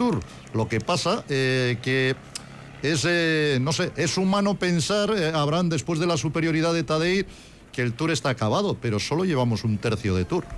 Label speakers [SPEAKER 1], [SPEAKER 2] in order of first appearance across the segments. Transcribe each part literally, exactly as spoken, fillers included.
[SPEAKER 1] Tour. Lo que pasa eh, que es, eh, no sé, es humano pensar, eh, Abraham, después de la superioridad de Tadej, que el Tour está acabado, pero solo llevamos un tercio de Tour.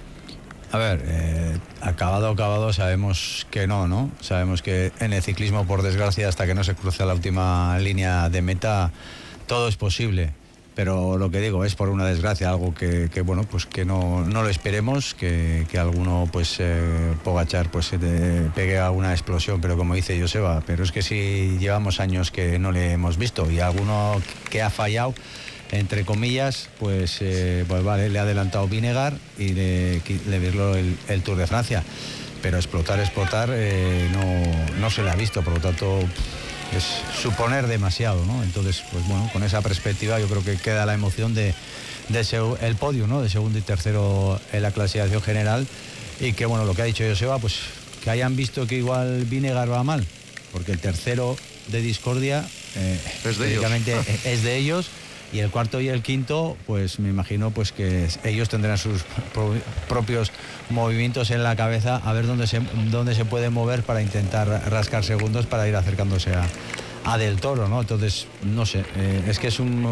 [SPEAKER 2] A ver, eh, acabado, acabado, sabemos que no, ¿no? Sabemos que en el ciclismo, por desgracia, hasta que no se cruza la última línea de meta, todo es posible. Pero lo que digo es por una desgracia, algo que, que bueno, pues que no, no lo esperemos, que, que alguno, pues, eh, Pogačar, pues se te pegue a una explosión, pero como dice Joseba, pero es que si llevamos años que no le hemos visto y alguno que ha fallado, entre comillas, pues, eh, pues vale, le ha adelantado Vinegar y le, le virló el, el Tour de Francia, pero explotar, explotar, eh, no, no se le ha visto, por lo tanto es suponer demasiado, ¿no? Entonces, pues bueno, con esa perspectiva yo creo que queda la emoción de, de ese, el podio, ¿no? De segundo y tercero en la clasificación general, y que bueno, lo que ha dicho Joseba, pues que hayan visto que igual Vinegar va mal, porque el tercero de Discordia eh,
[SPEAKER 1] es de ellos.
[SPEAKER 2] es de ellos. Y el cuarto y el quinto, pues me imagino pues que ellos tendrán sus pro, propios movimientos en la cabeza, a ver dónde se, dónde se puede mover para intentar rascar segundos para ir acercándose a, a Del Toro, ¿no? Entonces, no sé, eh, es que es un...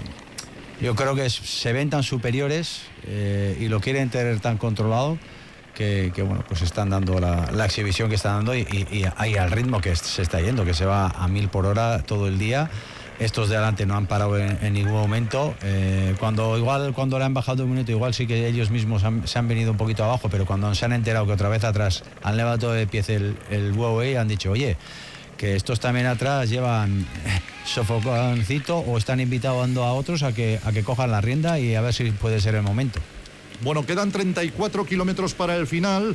[SPEAKER 2] Yo creo que es, se ven tan superiores eh, y lo quieren tener tan controlado que, que bueno, pues están dando la, la exhibición que están dando y, y, y ahí al ritmo que se está yendo, que se va a mil por hora todo el día. Estos de adelante no han parado en, en ningún momento. Eh, cuando igual cuando le han bajado un minuto, igual sí que ellos mismos han, se han venido un poquito abajo, pero cuando se han enterado que otra vez atrás han levantado de pie el, el huevo y han dicho, oye, que estos también atrás llevan sofoconcito o están invitando a otros a que, a que cojan la rienda y a ver si puede ser el momento.
[SPEAKER 1] Bueno, quedan treinta y cuatro kilómetros para el final.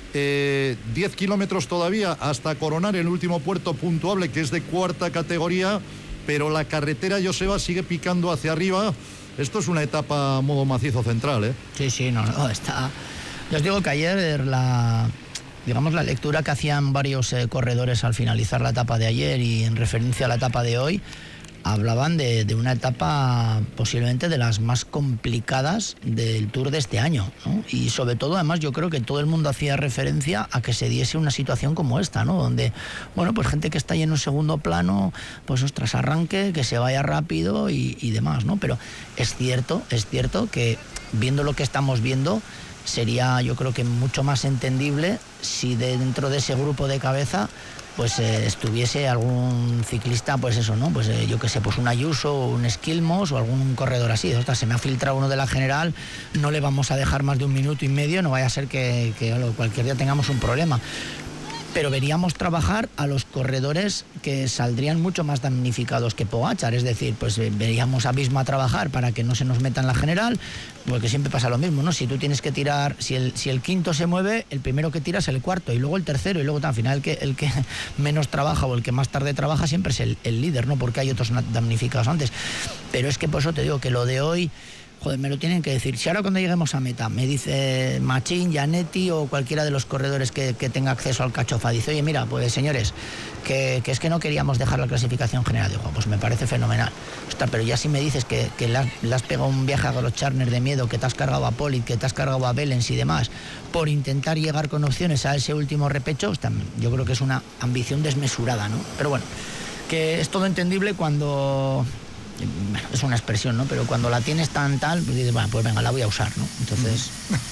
[SPEAKER 1] Eh, diez kilómetros todavía hasta coronar el último puerto puntuable, que es de cuarta categoría. Pero la carretera, Joseba, sigue picando hacia arriba. Esto es una etapa modo macizo central, ¿eh?
[SPEAKER 3] Sí, sí, no, no, está... Yo os digo que ayer la, digamos, la lectura que hacían varios eh, corredores al finalizar la etapa de ayer y en referencia a la etapa de hoy, hablaban de, de una etapa posiblemente de las más complicadas del Tour de este año, ¿no? Y sobre todo, además, yo creo que todo el mundo hacía referencia a que se diese una situación como esta, ¿no? Donde, bueno, pues gente que está ahí en un segundo plano, pues ostras, arranque, que se vaya rápido y, y demás, ¿no? Pero es cierto, es cierto que viendo lo que estamos viendo, sería yo creo que mucho más entendible si dentro de ese grupo de cabeza pues eh, estuviese algún ciclista, pues eso, ¿no? Pues eh, yo qué sé, pues un Ayuso o un Esquilmos o algún corredor así. Ostras, se me ha filtrado uno de la general, no le vamos a dejar más de un minuto y medio, no vaya a ser que, que cualquier día tengamos un problema. Pero veríamos trabajar a los corredores que saldrían mucho más damnificados que Pogačar, es decir, pues eh, veríamos a Visma trabajar para que no se nos meta en la general, porque siempre pasa lo mismo, ¿no? Si tú tienes que tirar, si el, si el quinto se mueve, el primero que tira es el cuarto, y luego el tercero, y luego al final el que, el que menos trabaja o el que más tarde trabaja siempre es el, el líder, ¿no? Porque hay otros damnificados antes. Pero es que por eso te digo que lo de hoy, joder, me lo tienen que decir. Si ahora cuando lleguemos a meta me dice Machín, Gianetti o cualquiera de los corredores que, que tenga acceso al Cachofa, dice, oye, mira, pues señores, que, que es que no queríamos dejar la clasificación general. Digo, pues me parece fenomenal. Ostras, pero ya si me dices que, que le, has, le has pegado un viaje a Groscharner de miedo, que te has cargado a Polit, que te has cargado a Belens y demás, por intentar llegar con opciones a ese último repecho, ostras, yo creo que es una ambición desmesurada, ¿no? Pero bueno, que es todo entendible cuando... Bueno, es una expresión, ¿no? Pero cuando la tienes tan tal, pues dices, bueno, pues venga, la voy a usar, ¿no? Entonces,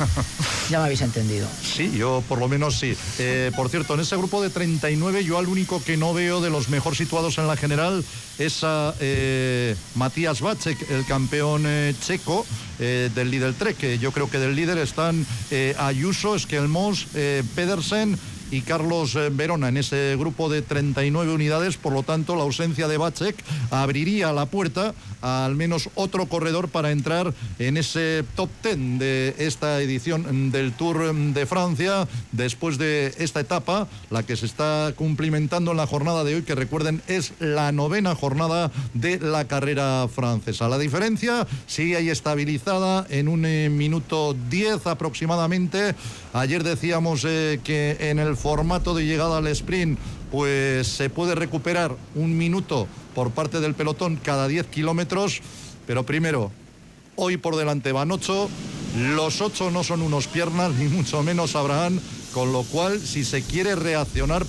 [SPEAKER 3] ya me habéis entendido.
[SPEAKER 1] Sí, yo por lo menos sí. Eh, por cierto, en ese grupo de treinta y nueve, yo al único que no veo de los mejor situados en la general es a eh, Matías Vacek, el campeón eh, checo eh, del Lidl Trek. Que yo creo que del líder están eh, Ayuso, Esquelmos, eh, Pedersen y Carlos Verona en ese grupo de treinta y nueve unidades. Por lo tanto, la ausencia de Vacek abriría la puerta a al menos otro corredor para entrar en ese top diez de esta edición del Tour de Francia, después de esta etapa, la que se está cumplimentando en la jornada de hoy, que recuerden es la novena jornada de la carrera francesa. La diferencia sigue ahí estabilizada en un eh, minuto diez aproximadamente. Ayer decíamos eh, que en el formato de llegada al sprint pues se puede recuperar un minuto por parte del pelotón cada diez kilómetros, pero primero, hoy por delante van ocho, los ocho no son unos piernas, ni mucho menos Abraham, con lo cual si se quiere reaccionar